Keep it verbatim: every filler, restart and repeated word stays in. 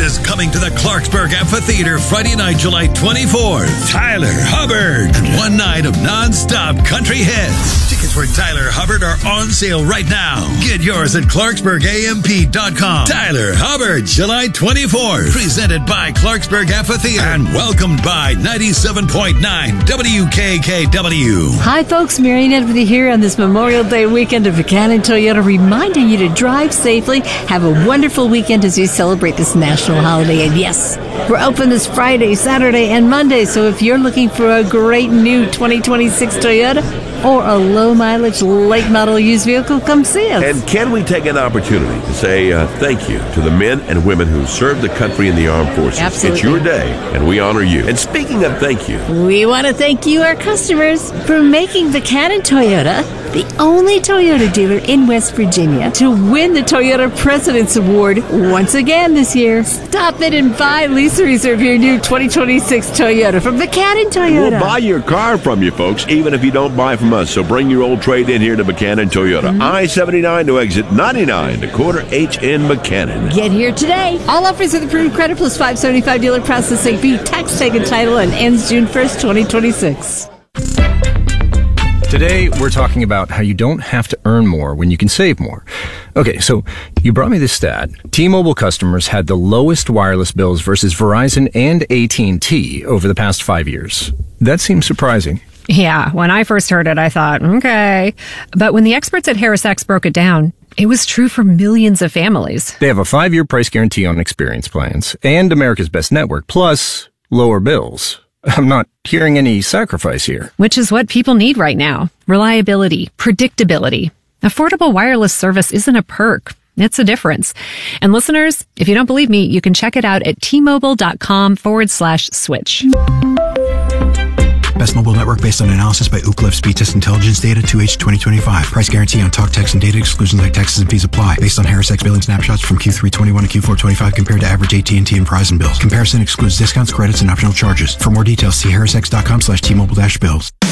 is coming to the Clarksburg Amphitheater Friday night, July twenty-fourth. Tyler Hubbard and one night of non-stop country hits. Tickets for Tyler Hubbard are on sale right now. Get yours at clarksburg a m p dot com. Tyler Hubbard, July twenty-fourth. Presented by Clarksburg Amphitheater and welcomed by ninety-seven point nine W K K W. Hi, folks. Marian Edwards here on this Memorial Day weekend of Buchanan Toyota, reminding you to drive safely. Have a wonderful weekend as we celebrate this national holiday. And yes, we're open this Friday, Saturday, and Monday. So if you're looking for a great new twenty twenty-six Toyota or a low-mileage, late-model used vehicle, come see us. And can we take an opportunity to say uh, thank you to the men and women who served the country in the armed forces? Absolutely. It's your day, and we honor you. And speaking of thank you, we want to thank you, our customers, for making Buchanan Toyota the only Toyota dealer in West Virginia to win the Toyota President's Award once again this year. Stop it and buy, lease, or reserve your new twenty twenty-six Toyota from Buchanan Toyota. We'll buy your car from you, folks, even if you don't buy from us. So bring your old trade in here to Buchanan Toyota. Mm-hmm. I seventy-nine to exit ninety-nine to quarter H in Buchanan. Get here today. All offers with approved credit plus five seventy-five dealer processing fee, tax taken title, and ends June first, twenty twenty-six. Today, we're talking about how you don't have to earn more when you can save more. Okay, so you brought me this stat. T-Mobile customers had the lowest wireless bills versus Verizon and A T and T over the past five years. That seems surprising. Yeah, when I first heard it, I thought, okay. But when the experts at HarrisX broke it down, it was true for millions of families. They have a five-year price guarantee on experience plans and America's Best Network, plus lower bills. I'm not hearing any sacrifice here. Which is what people need right now. Reliability, predictability. Affordable wireless service isn't a perk. It's a difference. And listeners, if you don't believe me, you can check it out at tmobile.com forward slash switch. Best mobile network based on analysis by Ookla Speed Test Intelligence Data two H twenty twenty-five. Price guarantee on talk, text, and data. Exclusions like taxes and fees apply. Based on HarrisX billing snapshots from Q three twenty-one to Q four twenty-five compared to average A T and T and Verizon bills. Comparison excludes discounts, credits, and optional charges. For more details, see harrisx.com slash T-Mobile dash bills.